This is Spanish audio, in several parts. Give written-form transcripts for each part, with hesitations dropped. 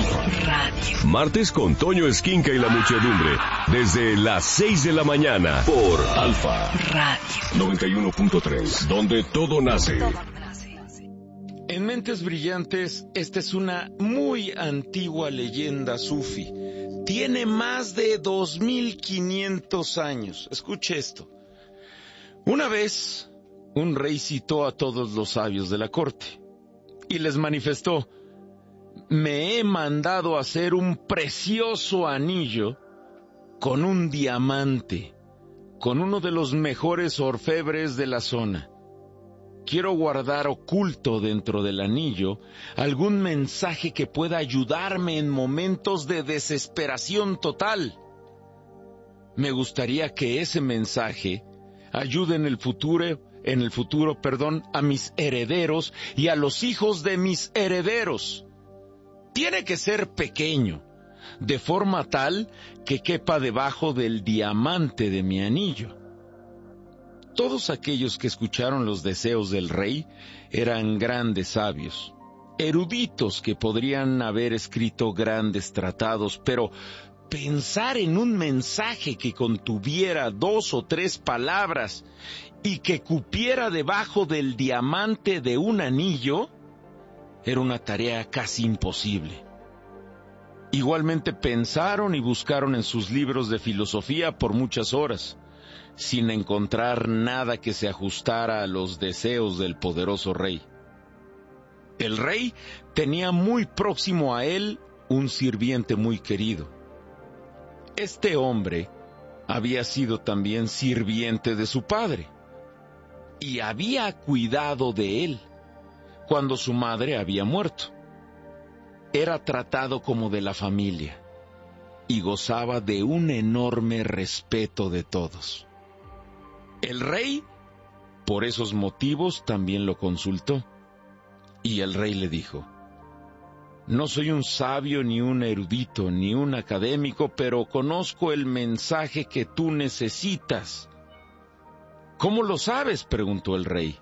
Alfa Radio. Martes con Toño Esquinca y la muchedumbre. Desde las 6 de la mañana por Alfa Radio 91.3, donde todo nace. En Mentes Brillantes, esta es una muy antigua leyenda sufi. Tiene más de 2500 años. Escuche esto. Una vez, un rey citó a todos los sabios de la corte y les manifestó: me he mandado hacer un precioso anillo con un diamante, con uno de los mejores orfebres de la zona. Quiero guardar oculto dentro del anillo algún mensaje que pueda ayudarme en momentos de desesperación total. Me gustaría que ese mensaje ayude en el futuro, a mis herederos y a los hijos de mis herederos. Tiene que ser pequeño, de forma tal que quepa debajo del diamante de mi anillo. Todos aquellos que escucharon los deseos del rey eran grandes sabios, eruditos que podrían haber escrito grandes tratados, pero pensar en un mensaje que contuviera 2 o 3 palabras y que cupiera debajo del diamante de un anillo era una tarea casi imposible. Igualmente pensaron y buscaron en sus libros de filosofía por muchas horas, sin encontrar nada que se ajustara a los deseos del poderoso rey. El rey tenía muy próximo a él un sirviente muy querido. Este hombre había sido también sirviente de su padre y había cuidado de él cuando su madre había muerto. Era tratado como de la familia y gozaba de un enorme respeto de todos. El rey, por esos motivos, también lo consultó. Y el rey le dijo: no soy un sabio, ni un erudito, ni un académico, pero conozco el mensaje que tú necesitas. ¿Cómo lo sabes?, preguntó el rey.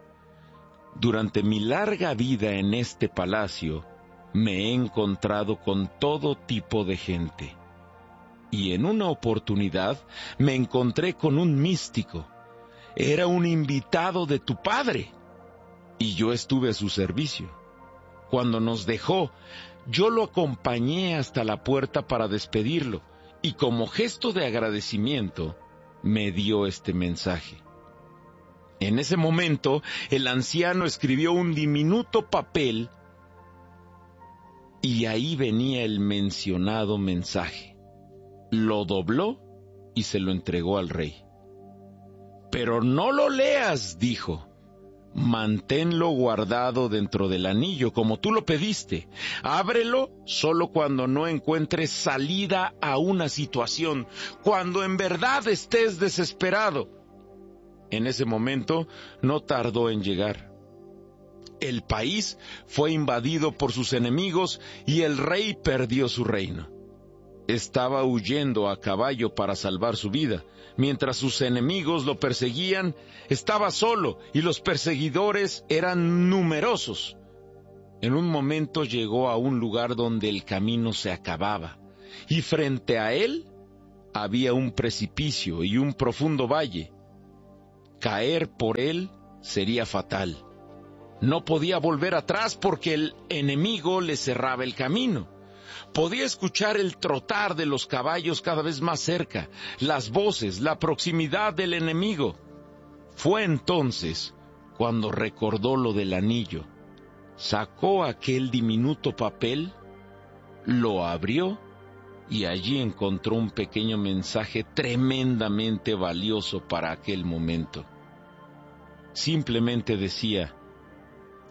Durante mi larga vida en este palacio, me he encontrado con todo tipo de gente. Y en una oportunidad me encontré con un místico. Era un invitado de tu padre, y yo estuve a su servicio. Cuando nos dejó, yo lo acompañé hasta la puerta para despedirlo, y como gesto de agradecimiento, me dio este mensaje. En ese momento, el anciano escribió un diminuto papel, y ahí venía el mencionado mensaje. Lo dobló y se lo entregó al rey. Pero no lo leas, dijo. Manténlo guardado dentro del anillo, como tú lo pediste. Ábrelo solo cuando no encuentres salida a una situación, cuando en verdad estés desesperado. En ese momento no tardó en llegar. El país fue invadido por sus enemigos y el rey perdió su reino. Estaba huyendo a caballo para salvar su vida. Mientras sus enemigos lo perseguían, estaba solo y los perseguidores eran numerosos. En un momento llegó a un lugar donde el camino se acababa y frente a él había un precipicio y un profundo valle. Caer por él sería fatal. No podía volver atrás porque el enemigo le cerraba el camino. Podía escuchar el trotar de los caballos cada vez más cerca, las voces, la proximidad del enemigo. Fue entonces cuando recordó lo del anillo. Sacó aquel diminuto papel, lo abrió y allí encontró un pequeño mensaje tremendamente valioso para aquel momento. Simplemente decía: